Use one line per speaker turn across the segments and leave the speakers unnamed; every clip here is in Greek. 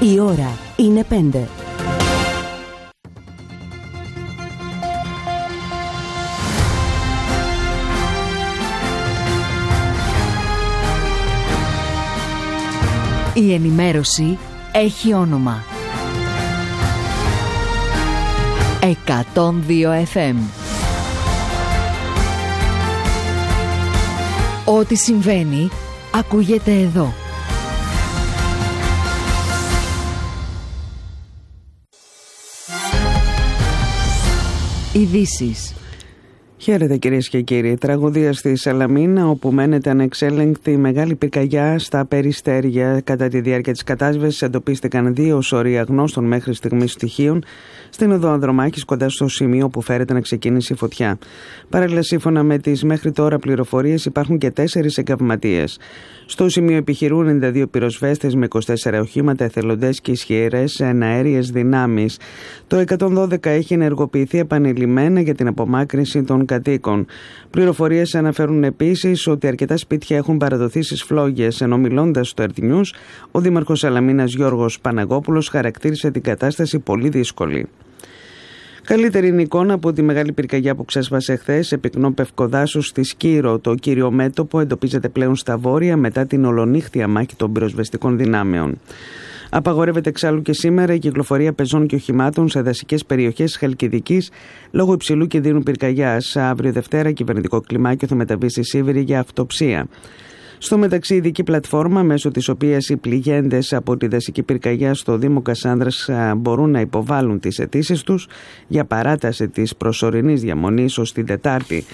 Η ώρα είναι 5. Η ενημέρωση έχει όνομα. 102 FM. Ό,τι συμβαίνει ακούγεται εδώ. Ειδήσεις.
Χαίρετε κυρίες και κύριοι. Τραγωδία στη Σαλαμίνα, όπου μένεται ανεξέλεγκτη μεγάλη πυρκαγιά στα Περιστέρια. Κατά τη διάρκεια της κατάσβεσης εντοπίστηκαν 2 σωροί αγνώστων μέχρι στιγμής στοιχείων στην οδό Ανδρομάχης, κοντά στο σημείο που φέρεται να ξεκίνησε η φωτιά. Παράλληλα, σύμφωνα με τις μέχρι τώρα πληροφορίες, υπάρχουν και 4 εγκαυματίες. Στο σημείο επιχειρούν 92 πυροσβέστες με 24 οχήματα, εθελοντές και ισχυρές εναέριες δυνάμεις. Το 112 έχει ενεργοποιηθεί επανειλημμένα για την απομάκρυνση των κατοίκων. Πληροφορίες αναφέρουν επίσης ότι αρκετά σπίτια έχουν παραδοθεί στις φλόγες, ενώ μιλώντας στο Earth News, ο δήμαρχος Σαλαμίνας Γιώργος Παναγόπουλος χαρακτήρισε την κατάσταση πολύ δύσκολη. Καλύτερη είναι η εικόνα από τη μεγάλη πυρκαγιά που ξέσπασε χθες επί Πευκοδάσου στη Σκύρο. Το κύριο μέτωπο εντοπίζεται πλέον στα βόρεια μετά την ολονύχτια μάχη των πυροσβεστικών δυνάμεων. Απαγορεύεται εξάλλου και σήμερα η κυκλοφορία πεζών και οχημάτων σε δασικές περιοχές της Χαλκιδικής λόγω υψηλού κινδύνου πυρκαγιάς. Αύριο Δευτέρα, κυβερνητικό κλιμάκιο θα μεταβεί στη Σίβηρη για αυτοψία. Στο μεταξύ, ειδική πλατφόρμα μέσω της οποίας οι πληγέντες από τη δασική πυρκαγιά στο Δήμο Κασάνδρας μπορούν να υποβάλουν τις αιτήσεις τους για παράταση της προσωρινής διαμονής ως την Τετάρτη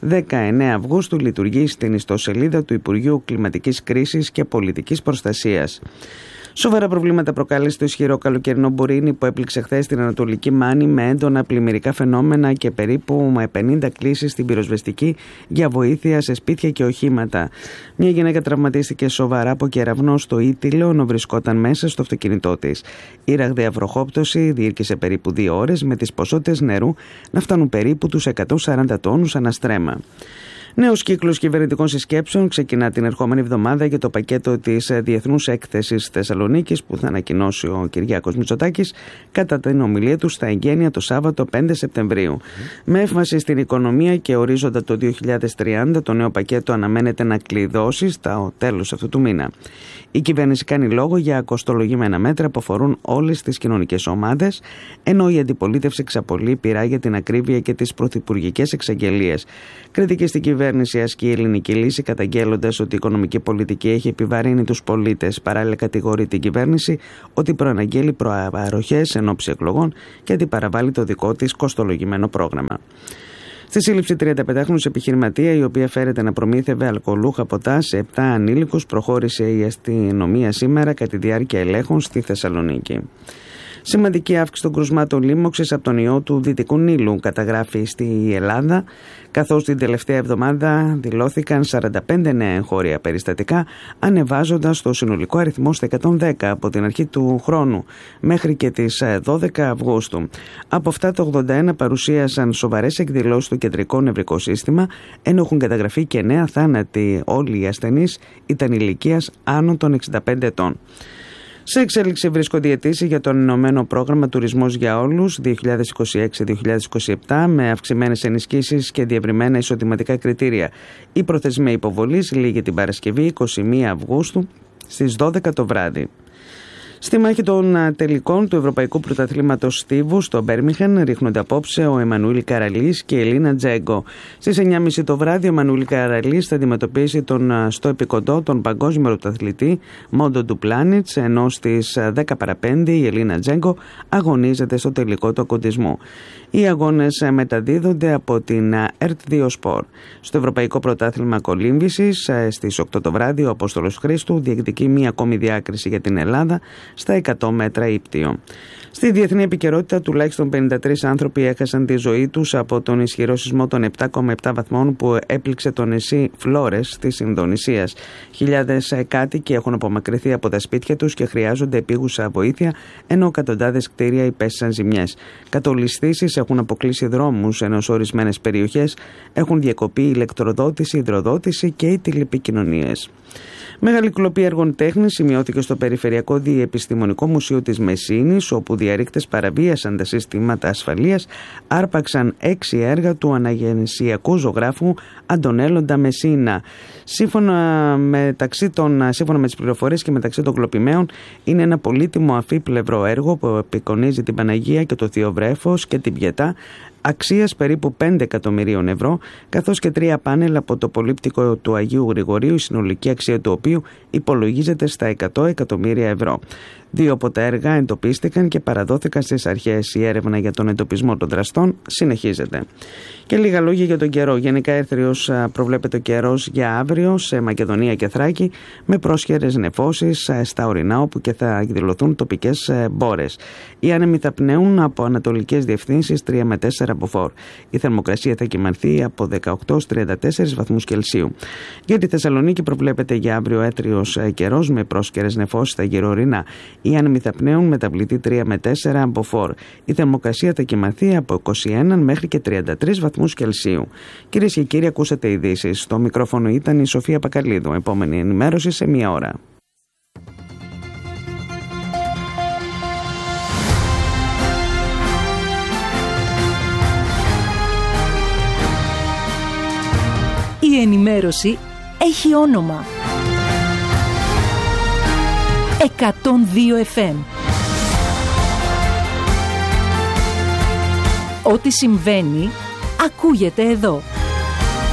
19 Αυγούστου λειτουργεί στην ιστοσελίδα του Υπουργείου Κλιματικής Κρίσης και Πολιτικής Προστασίας. Σοβαρά προβλήματα προκάλεσε το ισχυρό καλοκαιρινό μπουρίνι που έπληξε χθες στην Ανατολική Μάνη με έντονα πλημμυρικά φαινόμενα και περίπου με 50 κλήσεις στην πυροσβεστική για βοήθεια σε σπίτια και οχήματα. Μια γυναίκα τραυματίστηκε σοβαρά από κεραυνό στο Ήτυλο ενώ βρισκόταν μέσα στο αυτοκίνητό της. Η ραγδαία βροχόπτωση διήρκησε περίπου 2 ώρες με τις ποσότητες νερού να φτάνουν περίπου τους 140 τόνους αναστρέμα. Νέος κύκλος κυβερνητικών συσκέψεων ξεκινά την ερχόμενη εβδομάδα για το πακέτο της Διεθνούς Έκθεσης Θεσσαλονίκης που θα ανακοινώσει ο Κυριάκος Μητσοτάκης κατά την ομιλία του στα εγγένεια το Σάββατο 5 Σεπτεμβρίου. Με έμφαση στην οικονομία και ορίζοντα το 2030, το νέο πακέτο αναμένεται να κλειδώσει στο τέλος αυτού του μήνα. Η κυβέρνηση κάνει λόγο για κοστολογημένα μέτρα που αφορούν όλες τις κοινωνικές ομάδες, ενώ η αντιπολίτευση εξαπολύει πειρά για την ακρίβεια και τις πρωθυπουργικές εξαγγελίες. Κριτική στην κυβέρνηση ασκεί η Ελληνική Λύση, καταγγέλλοντας ότι η οικονομική πολιτική έχει επιβαρύνει τους πολίτες. Παράλληλα, κατηγορεί την κυβέρνηση ότι προαναγγέλει προαροχές εν ώψη εκλογών και αντιπαραβάλλει το δικό της κοστολογημένο πρόγραμμα. Στη σύλληψη 35χρονου επιχειρηματία, η οποία φέρεται να προμήθευε αλκοολούχα ποτά σε 7 ανήλικους, προχώρησε η αστυνομία σήμερα κατά τη διάρκεια ελέγχων στη Θεσσαλονίκη. Σημαντική αύξηση των κρουσμάτων λίμωξης από τον ιό του Δυτικού Νείλου καταγράφει στη Ελλάδα, καθώς την τελευταία εβδομάδα δηλώθηκαν 45 νέα εγχώρια περιστατικά, ανεβάζοντας το συνολικό αριθμό στα 110 από την αρχή του χρόνου μέχρι και τις 12 Αυγούστου. Από αυτά, το 81 παρουσίασαν σοβαρές εκδηλώσεις στο κεντρικό νευρικό σύστημα, ενώ έχουν καταγραφεί και 9 θάνατοι. Όλοι οι ασθενείς ήταν ηλικίας άνω των 65 ετών. Σε εξέλιξη βρίσκονται οι αιτήσεις για το ενωμένο πρόγραμμα Τουρισμός για Όλους 2026-2027 με αυξημένες ενισχύσεις και διευρυμένα εισοδηματικά κριτήρια. Η προθεσμία υποβολής λήγει την Παρασκευή 21 Αυγούστου στις 12 το βράδυ. Στη μάχη των τελικών του Ευρωπαϊκού Πρωταθλήματος Στίβου στο Μπέρμιγχεν ρίχνονται απόψε ο Εμμανουήλ Καραλής και η Ελίνα Τζέγκο. Στις 9.30 το βράδυ ο Εμμανουήλ Καραλής θα αντιμετωπίσει στο επικοντό τον παγκόσμιο πρωταθλητή Μόντο Ντουπλάνιτς, ενώ στις 10 παρα 5 η Ελίνα Τζέγκο αγωνίζεται στο τελικό του ακοντισμού. Οι αγώνες μεταδίδονται από την ΕΡΤ2 Sport. Στο Ευρωπαϊκό Πρωτάθλημα Κολύμβησης στις 8 το βράδυ ο Απόστολος Χρήστου διεκδικεί μία ακόμη διάκριση για την Ελλάδα στα 100 μέτρα ύπτιο. Στη διεθνή επικαιρότητα, τουλάχιστον 53 άνθρωποι έχασαν τη ζωή τους από τον ισχυρό σεισμό των 7,7 βαθμών που έπληξε το νησί Φλόρες της Ινδονησίας. Χιλιάδες κάτοικοι έχουν απομακρυνθεί από τα σπίτια τους και χρειάζονται επίγουσα βοήθεια, ενώ εκατοντάδες κτίρια υπέστησαν ζημιές. Κατολισθήσεις έχουν αποκλείσει δρόμους, ενώ σε ορισμένες περιοχές έχουν διακοπεί η ηλεκτροδότηση, η υδροδότηση και οι τηλεπικοινωνίες. Μεγάλη κλοπή έργων τέχνης σημειώθηκε στο Περιφερειακό Διεπιστημονικό Μουσείο της Μεσίνης, όπου διαρρήκτες παραβίασαν τα συστήματα ασφαλείας, άρπαξαν 6 έργα του αναγεννησιακού ζωγράφου Αντωνέλλοντα Μεσίνα. Σύμφωνα με τις πληροφορίες και μεταξύ των κλοπημαίων, είναι ένα πολύτιμο αφίπλευρο έργο που απεικονίζει την Παναγία και το Θείο Βρέφος και την Πιετά, αξίας περίπου 5 εκατομμυρίων ευρώ, καθώς και 3 πάνελ από το πολύπτικο του Αγίου Γρηγορίου, η συνολική αξία του οποίου υπολογίζεται στα 100 εκατομμύρια ευρώ. 2 από τα έργα εντοπίστηκαν και παραδόθηκαν στις αρχές. Η έρευνα για τον εντοπισμό των δραστών συνεχίζεται. Και λίγα λόγια για τον καιρό. Γενικά έρθριος προβλέπεται ο καιρός για αύριο σε Μακεδονία και Θράκη, με πρόσχερες νεφώσεις στα ορεινά, όπου και θα εκδηλωθούν τοπικές μπόρες. Οι άνεμοι θα πνέουν από ανατολικές διευθύνσεις 3 με 4 μποφόρ. Η θερμοκρασία θα κυμανθεί από 18 ως 34 βαθμούς Κελσίου. Για τη Θεσσαλονίκη προβλέπεται για αύριο έθριος καιρός με πρόσχερες νεφώσεις στα γύρω-ορεινά. Οι άνεμοι θα πνέουν μεταβλητή 3 με 4 μποφόρ. Η θερμοκρασία θα κυμανθεί από 21 μέχρι και 33 βαθμούς Κελσίου. Κυρίες και κύριοι, ακούσατε ειδήσεις. Στο μικρόφωνο ήταν η Σοφία Πακαλίδου. Επόμενη ενημέρωση σε 1 ώρα.
Η ενημέρωση έχει όνομα. 102 FM. Ό,τι συμβαίνει, ακούγεται εδώ.